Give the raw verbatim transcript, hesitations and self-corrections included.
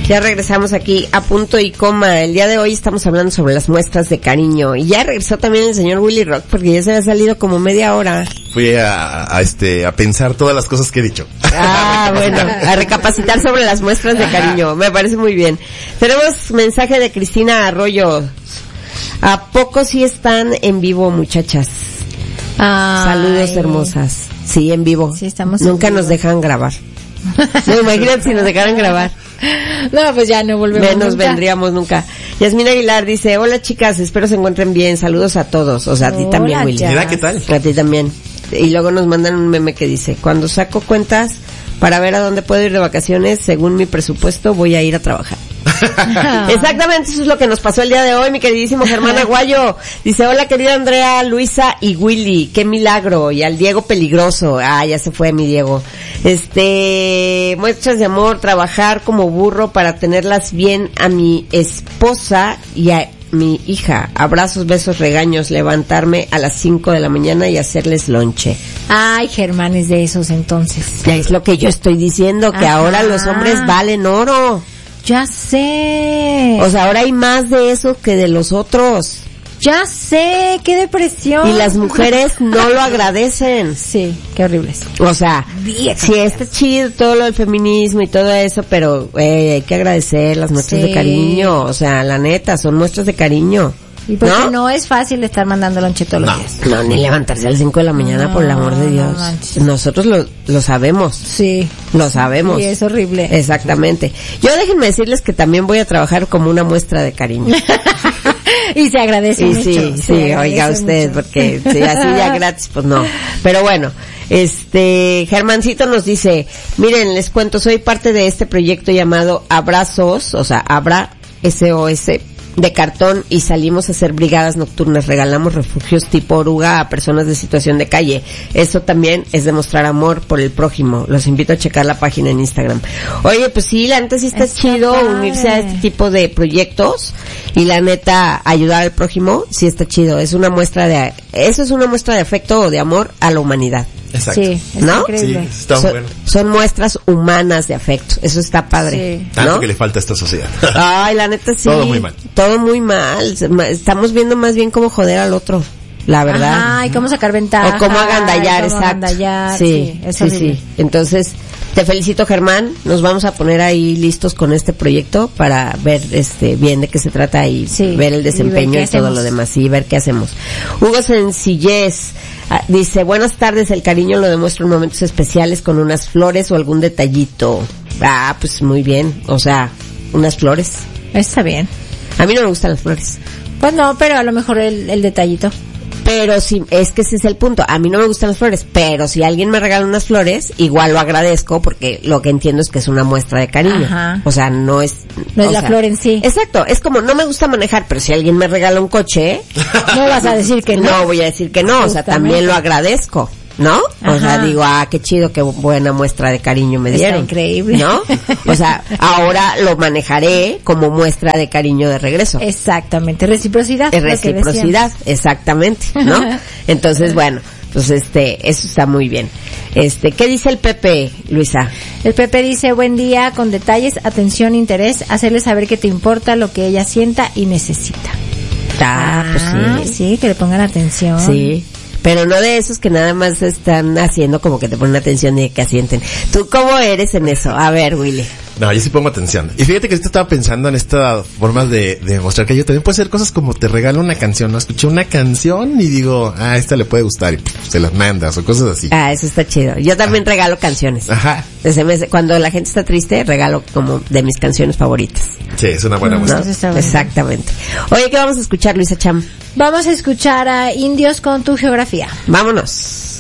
Ya regresamos aquí a punto y coma. El día de hoy estamos hablando sobre las muestras de cariño. Y ya regresó también el señor Willy Rock porque ya se había salido como media hora. Fui a, a este, a pensar todas las cosas que he dicho. Ah, bueno, a recapacitar sobre las muestras de cariño. Me parece muy bien. Tenemos mensaje de Cristina Arroyo. ¿A poco sí están en vivo, muchachas? Ay. Saludos hermosas. Sí, en vivo. Sí, estamos Nunca nos vivo. Dejan grabar. No, imagínate si nos dejaran grabar. No, pues ya no volvemos Menos nunca. vendríamos nunca. Yasmina Aguilar dice, hola chicas, espero se encuentren bien, saludos a todos, o sea, a ti también, Willy. Mira, ¿qué tal? A ti también. Y luego nos mandan un meme que dice, cuando saco cuentas para ver a dónde puedo ir de vacaciones, según mi presupuesto voy a ir a trabajar. Exactamente, eso es lo que nos pasó el día de hoy, mi queridísimo Germán Aguayo. Dice, hola querida Andrea, Luisa y Willy, qué milagro. Y al Diego Peligroso, ah, ya se fue mi Diego. Este, muestras de amor, trabajar como burro para tenerlas bien a mi esposa y a mi hija. Abrazos, besos, regaños, levantarme a las cinco de la mañana y hacerles lonche. Ay, Germán es de esos entonces. Ya es lo que yo estoy diciendo, que Ajá. ahora los hombres valen oro. Ya sé. O sea, ahora hay más de eso que de los otros. Ya sé, qué depresión. Y las mujeres no lo agradecen. Sí, qué horribles. O sea, sí está chido todo lo del feminismo y todo eso, pero eh, hay que agradecer las muestras Sí. de cariño. O sea, la neta, son muestras de cariño. Y porque ¿no? no es fácil estar mandando lonche todos No. los días. No, ni levantarse a las cinco de la mañana, No, por el amor de Dios. no manches. Nosotros lo, lo sabemos. Sí. Lo sabemos. Sí, es horrible. Exactamente. Yo déjenme decirles que también voy a trabajar como una muestra de cariño. Y se agradece Y mucho. sí, se sí, agradece oiga usted, mucho. porque sí, así ya gratis, pues no. Pero bueno, este, Germancito nos dice, miren, les cuento, soy parte de este proyecto llamado Abrazos, o sea, Abra S O S, de cartón, y salimos a hacer brigadas nocturnas, regalamos refugios tipo oruga a personas de situación de calle. Eso también es demostrar amor por el prójimo. Los invito a checar la página en Instagram. Oye, pues sí, la neta sí está, Está chido padre. unirse a este tipo de proyectos, y la neta ayudar al prójimo sí está chido. Es una muestra de, eso es una muestra de afecto o de amor a la humanidad. Exacto. Sí, es ¿No? increíble. Sí, está son, bueno. son muestras humanas de afecto. Eso está padre. Sí. Tanto ¿no? que le falta a esta sociedad. Ay, la neta sí. Todo muy mal. Todo muy mal. Estamos viendo más bien cómo joder al otro, la verdad. Ajá, y cómo sacar ventaja. O cómo agandallar, y cómo exacto. agandallar, sí, sí, es sí, horrible. sí. Entonces, te felicito, Germán. Nos vamos a poner ahí listos con este proyecto para ver este bien de qué se trata y Sí, ver el desempeño y ver y, qué todo hacemos. lo demás y ver qué hacemos. Hugo Sencillez ah, dice, buenas tardes, el cariño lo demuestro en momentos especiales con unas flores o algún detallito. Ah, pues muy bien. O sea, unas flores. Está bien. A mí no me gustan las flores. Pues no, pero a lo mejor el, el detallito. Pero si, es que ese es el punto. A mí no me gustan las flores, pero si alguien me regala unas flores, igual lo agradezco porque lo que entiendo es que es una muestra de cariño. Ajá. O sea, no es... No es o la sea, flor en sí. Exacto, es como no me gusta manejar, pero si alguien me regala un coche, No vas a decir que no. no voy a decir que no, o sea, Justamente. también lo agradezco. ¿No? O sea, Ajá. digo, ah, qué chido, qué buena muestra de cariño me Está dieron. increíble. ¿No? O sea, ahora lo manejaré como muestra de cariño de regreso. Exactamente, reciprocidad. Es lo que reciprocidad, decíamos. exactamente, ¿no? Entonces, bueno, pues este, eso está muy bien. Este, ¿qué dice el Pepe, Luisa? El Pepe dice, buen día, con detalles, atención, interés, hacerle saber que te importa lo que ella sienta y necesita. Ah, pues sí. sí, que le pongan atención. Sí. Pero no de esos que nada más están haciendo como que te ponen atención y que asienten. ¿Tú cómo eres en eso? A ver, Willy. No, yo sí pongo atención. Y fíjate que ahorita estaba pensando en estas formas de, de mostrar que yo también puede ser cosas como te regalo una canción, ¿no? Escuché una canción y digo, ah, esta le puede gustar y pff, se las mandas o cosas así. Ah, eso está chido. Yo también regalo canciones. Ajá. Desde mes- cuando la gente está triste, regalo como de mis canciones favoritas. Sí, es una buena ¿No? muestra. Eso está bueno. Exactamente. Oye, ¿qué vamos a escuchar, Luisa Cham? Vamos a escuchar a Indios con tu geografía. Vámonos.